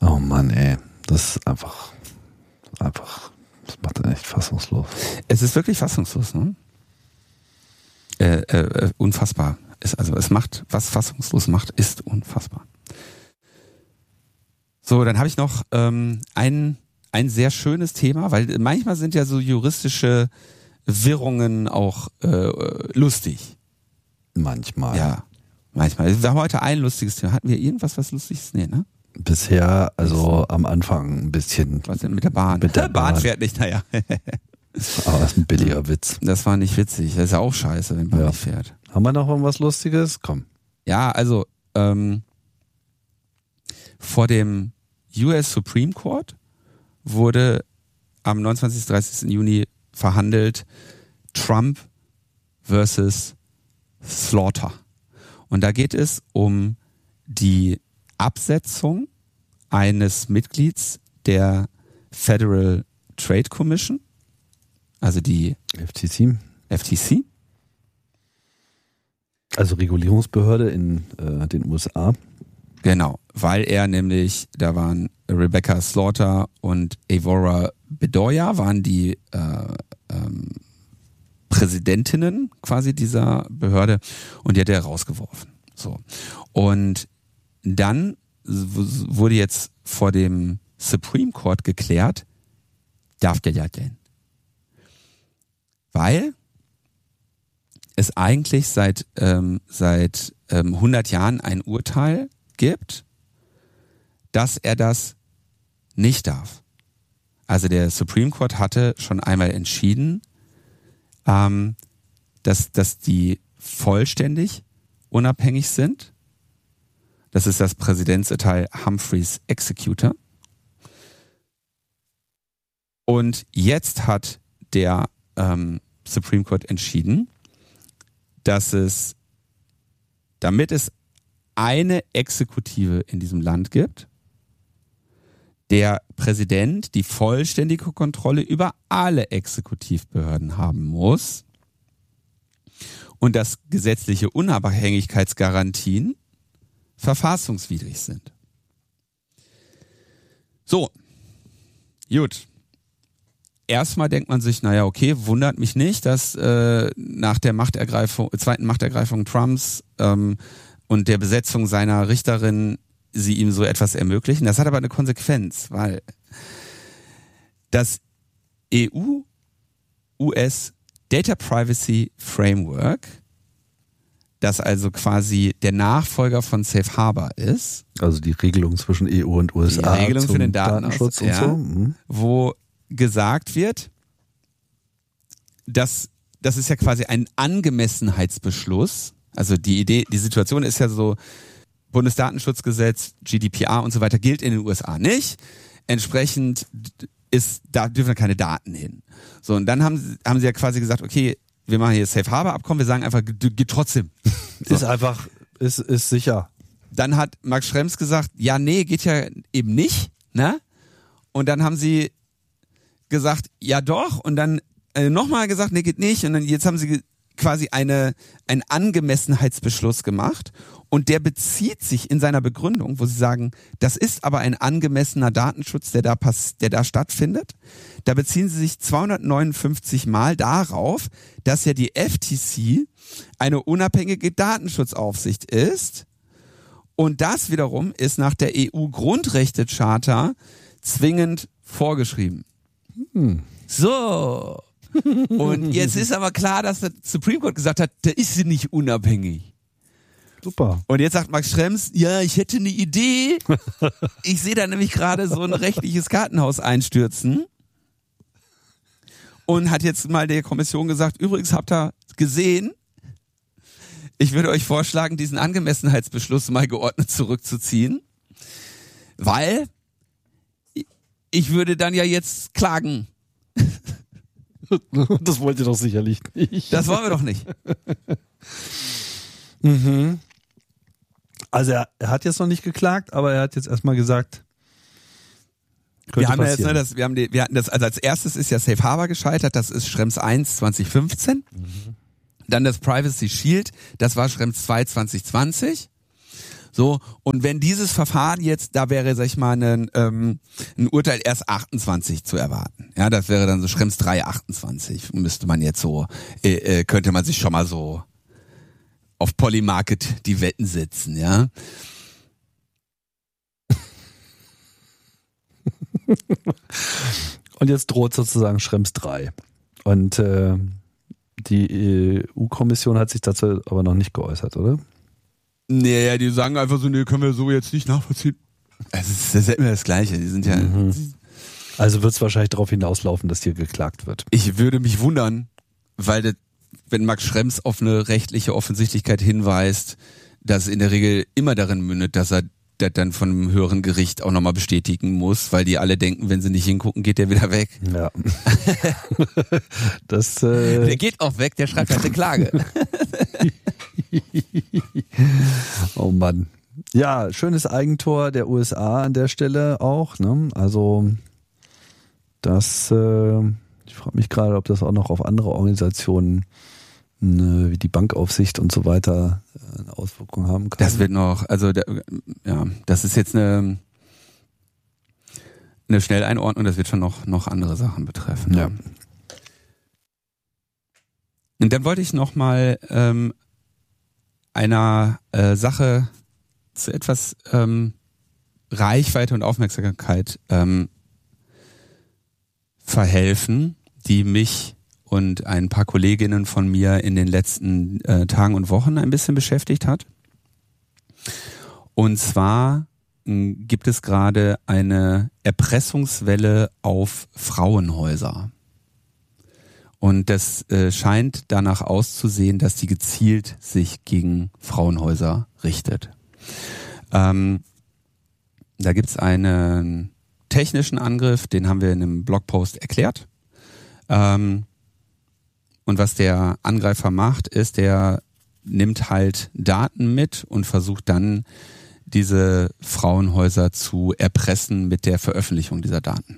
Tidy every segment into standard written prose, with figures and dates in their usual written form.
Oh Mann, ey. Das ist einfach, das macht dann echt fassungslos. Es ist wirklich fassungslos, ne? Unfassbar. Es macht, was fassungslos macht, ist unfassbar. So, dann habe ich noch ein sehr schönes Thema, weil manchmal sind ja so juristische Wirrungen auch lustig. Manchmal. Ja, manchmal. Wir haben heute ein lustiges Thema. Hatten wir irgendwas, was Lustiges? Nee, ne? Bisher, also am Anfang ein bisschen. Was denn mit der Bahn? Mit der Bahn Bahn. fährt nicht, naja. Aber das ist ein billiger Witz. Das war nicht witzig. Das ist ja auch scheiße, wenn Bahn Ja. nicht fährt. Haben wir noch irgendwas Lustiges? Komm. Ja, also vor dem US Supreme Court wurde am 29. 30. Juni verhandelt Trump versus Slaughter. Und da geht es um die Absetzung eines Mitglieds der Federal Trade Commission, also die FTC. Also Regulierungsbehörde in den USA. Genau, weil er nämlich, da waren Rebecca Slaughter und Evora Bedoya, waren die Präsidentinnen quasi dieser Behörde, und die hat er rausgeworfen. So. Und dann wurde jetzt vor dem Supreme Court geklärt, darf der ja denn? Weil es eigentlich seit 100 Jahren ein Urteil gibt, dass er das nicht darf. Also der Supreme Court hatte schon einmal entschieden, dass die vollständig unabhängig sind. Das ist das Präzedenzurteil Humphreys Executor. Und jetzt hat der Supreme Court entschieden, dass damit es eine Exekutive in diesem Land gibt, der Präsident die vollständige Kontrolle über alle Exekutivbehörden haben muss und dass gesetzliche Unabhängigkeitsgarantien verfassungswidrig sind. So, gut. Erstmal denkt man sich, naja, okay, wundert mich nicht, dass nach der zweiten Machtergreifung Trumps und der Besetzung seiner Richterin sie ihm so etwas ermöglichen. Das hat aber eine Konsequenz, weil das EU-US Data Privacy Framework, das also quasi der Nachfolger von Safe Harbor ist. Also die Regelung zwischen EU und USA. Die Regelung für den Datenschutz und so. Mhm. Wo gesagt wird, das ist ja quasi ein Angemessenheitsbeschluss. Also die Situation ist ja so, Bundesdatenschutzgesetz, GDPR und so weiter gilt in den USA nicht. Entsprechend da dürfen keine Daten hin. So, und dann haben sie ja quasi gesagt, okay, wir machen hier Safe Harbor Abkommen, wir sagen einfach, geht trotzdem. So. Ist sicher. Dann hat Max Schrems gesagt, ja, nee, geht ja eben nicht, ne? Und dann haben sie gesagt, ja doch, und dann nochmal gesagt, nee, geht nicht, und dann jetzt haben sie quasi einen Angemessenheitsbeschluss gemacht, und der bezieht sich in seiner Begründung, wo sie sagen, das ist aber ein angemessener Datenschutz, der da stattfindet. Da beziehen sie sich 259 Mal darauf, dass ja die FTC eine unabhängige Datenschutzaufsicht ist, und das wiederum ist nach der EU-Grundrechtecharta zwingend vorgeschrieben. So. Und jetzt ist aber klar, dass der Supreme Court gesagt hat, der ist sie nicht unabhängig. Super. Und jetzt sagt Max Schrems, ja, ich hätte eine Idee. Ich sehe da nämlich gerade so ein rechtliches Kartenhaus einstürzen. Und hat jetzt mal der Kommission gesagt, übrigens habt ihr gesehen, ich würde euch vorschlagen, diesen Angemessenheitsbeschluss mal geordnet zurückzuziehen, weil ich würde dann ja jetzt klagen. Das wollt ihr doch sicherlich nicht. Das wollen wir doch nicht. Mhm. Also er hat jetzt noch nicht geklagt, aber er hat jetzt erstmal gesagt, wir haben ja jetzt, wir hatten das, also als erstes ist ja Safe Harbor gescheitert, das ist Schrems 1 2015. Dann das Privacy Shield, das war Schrems 2 2020. So, und wenn dieses Verfahren jetzt, da wäre, sag ich mal, ein Urteil erst 28 zu erwarten. Ja, das wäre dann so Schrems 328, müsste man jetzt so, könnte man sich schon mal so auf Polymarket die Wetten setzen, ja. Und jetzt droht sozusagen Schrems 3. Und die EU-Kommission hat sich dazu aber noch nicht geäußert, oder? Nee, ja, die sagen einfach so, nee, können wir so jetzt nicht nachvollziehen. Das ist ja immer das Gleiche. Die sind ja. Also wird es wahrscheinlich darauf hinauslaufen, dass hier geklagt wird. Ich würde mich wundern, weil wenn Max Schrems auf eine rechtliche Offensichtlichkeit hinweist, dass in der Regel immer darin mündet, dass er das dann von einem höheren Gericht auch nochmal bestätigen muss, weil die alle denken, wenn sie nicht hingucken, geht der wieder weg. Ja. Der geht auch weg, der schreibt halt eine Klage. Oh Mann. Ja, schönes Eigentor der USA an der Stelle auch, ne? Also das, ich frage mich gerade, ob das auch noch auf andere Organisationen wie die Bankaufsicht und so weiter eine Auswirkung haben kann. Das wird noch, also das ist jetzt eine Schnelleinordnung, das wird schon noch andere Sachen betreffen. Ja. Und dann wollte ich noch mal einer Sache zu etwas Reichweite und Aufmerksamkeit verhelfen, die mich und ein paar Kolleginnen von mir in den letzten Tagen und Wochen ein bisschen beschäftigt hat. Und zwar gibt es gerade eine Erpressungswelle auf Frauenhäuser. Und das scheint danach auszusehen, dass die gezielt sich gegen Frauenhäuser richtet. Da gibt's einen technischen Angriff, den haben wir in einem Blogpost erklärt. Und was der Angreifer macht, ist, der nimmt halt Daten mit und versucht dann, diese Frauenhäuser zu erpressen mit der Veröffentlichung dieser Daten.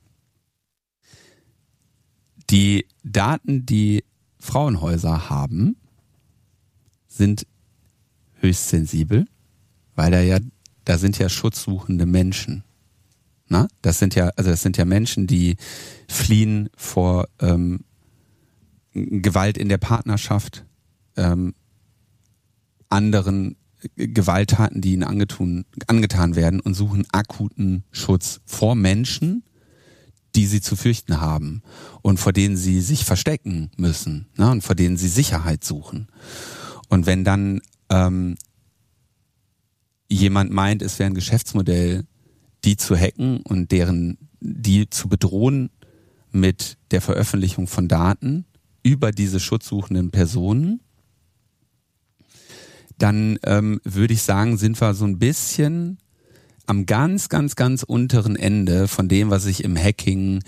Die Daten, die Frauenhäuser haben, sind höchst sensibel, weil da sind ja schutzsuchende Menschen. Na? Das sind ja Menschen, die fliehen vor Gewalt in der Partnerschaft, anderen Gewalttaten, die ihnen angetan werden und suchen akuten Schutz vor Menschen, die sie zu fürchten haben und vor denen sie sich verstecken müssen, ne, und vor denen sie Sicherheit suchen. Und wenn dann jemand meint, es wäre ein Geschäftsmodell, die zu hacken und die zu bedrohen mit der Veröffentlichung von Daten über diese schutzsuchenden Personen, dann würde ich sagen, sind wir so ein bisschen am ganz, ganz, ganz unteren Ende von dem, was ich im Hacking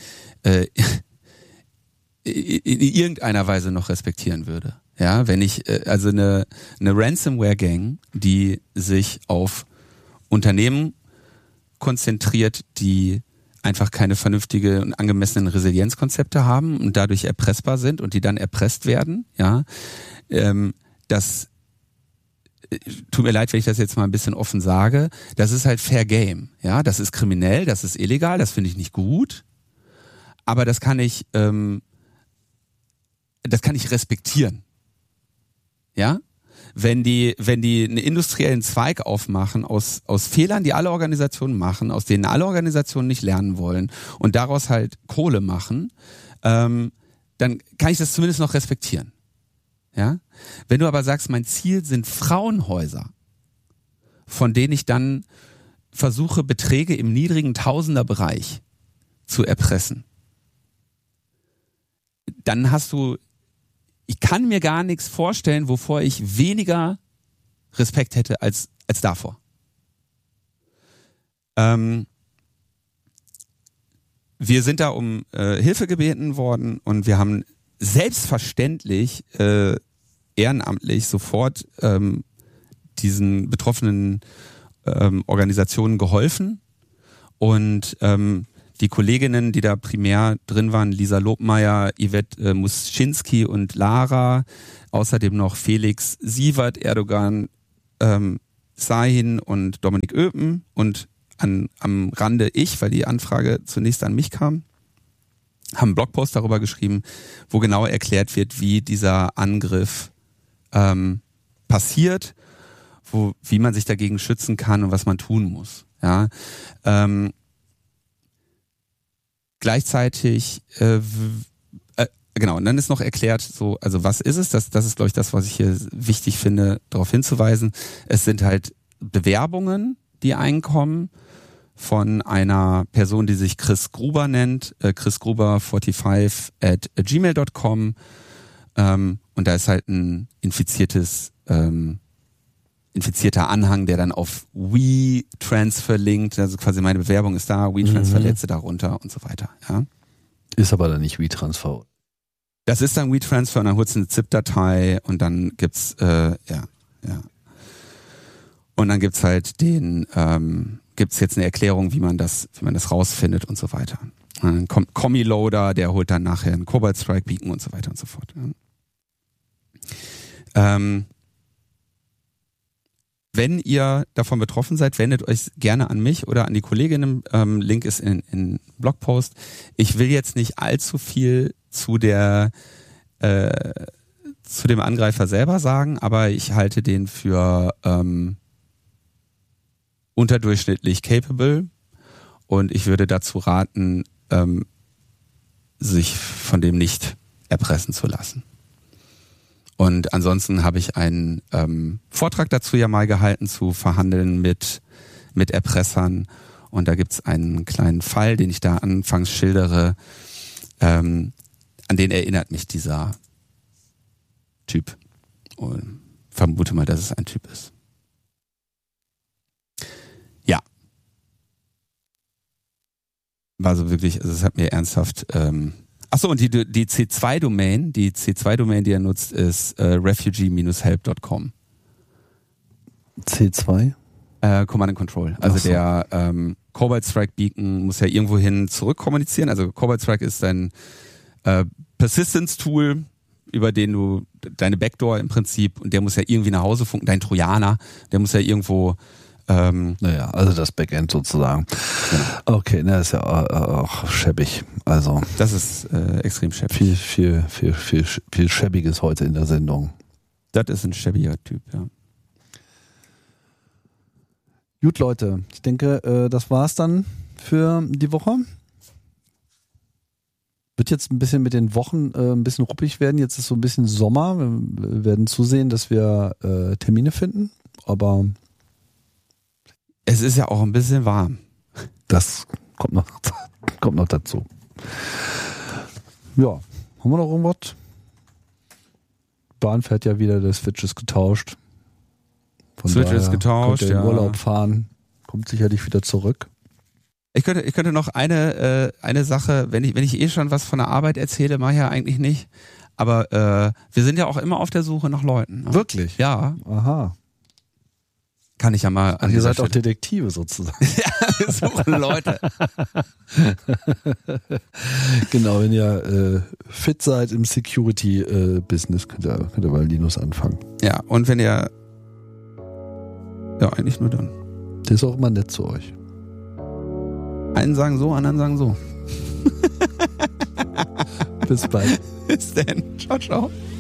in irgendeiner Weise noch respektieren würde. Ja, wenn ich also eine Ransomware-Gang, die sich auf Unternehmen konzentriert, die einfach keine vernünftige und angemessenen Resilienzkonzepte haben und dadurch erpressbar sind und die dann erpresst werden, ja, das tut mir leid, wenn ich das jetzt mal ein bisschen offen sage, das ist halt Fair Game, ja, das ist kriminell, das ist illegal, das finde ich nicht gut, aber das kann ich respektieren, ja. Wenn die einen industriellen Zweig aufmachen aus Fehlern, die alle Organisationen machen, aus denen alle Organisationen nicht lernen wollen und daraus halt Kohle machen, dann kann ich das zumindest noch respektieren. Ja? Wenn du aber sagst, mein Ziel sind Frauenhäuser, von denen ich dann versuche, Beträge im niedrigen Tausenderbereich zu erpressen, dann ich kann mir gar nichts vorstellen, wovor ich weniger Respekt hätte als davor. Wir sind da um Hilfe gebeten worden und wir haben selbstverständlich ehrenamtlich sofort diesen betroffenen Organisationen geholfen und die Kolleginnen, die da primär drin waren, Lisa Lobmeier, Yvette Muschinski und Lara, außerdem noch Felix Sievert, Erdogan, Sahin und Dominik Oepen und am Rande ich, weil die Anfrage zunächst an mich kam, haben einen Blogpost darüber geschrieben, wo genau erklärt wird, wie dieser Angriff passiert, wie man sich dagegen schützen kann und was man tun muss. Ja, gleichzeitig genau, und dann ist noch erklärt, so, also was ist es? Das ist, glaube ich, das, was ich hier wichtig finde, darauf hinzuweisen. Es sind halt Bewerbungen, die einkommen von einer Person, die sich Chris Gruber nennt, chrisgruber45@gmail.com, und da ist halt ein infizierter Anhang, der dann auf WeTransfer linkt, also quasi meine Bewerbung ist da, WeTransfer lädt darunter und so weiter. Ja. Ist aber dann nicht WeTransfer. Das ist dann WeTransfer und dann holst du eine ZIP-Datei und dann gibt's und dann gibt's halt gibt's jetzt eine Erklärung, wie man das rausfindet und so weiter. Und dann kommt Commi-Loader, der holt dann nachher einen Cobalt Strike Beacon und so weiter und so fort. Ja. Wenn ihr davon betroffen seid, wendet euch gerne an mich oder an die Kolleginnen. Link ist in Blogpost. Ich will jetzt nicht allzu viel zu dem Angreifer selber sagen, aber ich halte den für unterdurchschnittlich capable und ich würde dazu raten, sich von dem nicht erpressen zu lassen. Und ansonsten habe ich einen Vortrag dazu ja mal gehalten, zu verhandeln mit Erpressern. Und da gibt's einen kleinen Fall, den ich da anfangs schildere, an den erinnert mich dieser Typ. Und vermute mal, dass es ein Typ ist. Ja. War so wirklich, also es hat mir ernsthaft... Achso, und die C2-Domain, die er nutzt, ist refugee-help.com. C2? Command and Control. Also der Cobalt Strike Beacon muss ja irgendwohin zurückkommunizieren. Also Cobalt Strike ist ein Persistence-Tool, über den du deine Backdoor im Prinzip, und der muss ja irgendwie nach Hause funken, dein Trojaner, der muss ja irgendwo naja, also das Backend sozusagen. Genau. Okay, das ist ja auch schäbig. Also das ist extrem schäbig. Viel Schäbiges heute in der Sendung. Das ist ein schäbiger Typ, ja. Gut, Leute, ich denke, das war's dann für die Woche. Wird jetzt ein bisschen mit den Wochen ein bisschen ruppig werden. Jetzt ist so ein bisschen Sommer. Wir werden zusehen, dass wir Termine finden, aber es ist ja auch ein bisschen warm. Das kommt noch dazu. Ja, haben wir noch irgendwas? Bahn fährt ja wieder, der Switch ist getauscht. Switch ist getauscht, ja. Urlaub fahren, kommt sicherlich wieder zurück. Ich könnte noch eine Sache, wenn ich schon was von der Arbeit erzähle, mache ich ja eigentlich nicht. Aber wir sind ja auch immer auf der Suche nach Leuten. Ne? Wirklich? Ja. Aha. Kann ich ja mal. Ach, ihr seid auch Detektive sozusagen. Ja, wir suchen Leute. Genau, wenn ihr fit seid im Security-Business, könnt ihr bei Linus anfangen. Ja, und wenn ihr... Ja, eigentlich nur dann. Der ist auch immer nett zu euch. Einen sagen so, anderen sagen so. Bis bald. Bis dann. Ciao, ciao.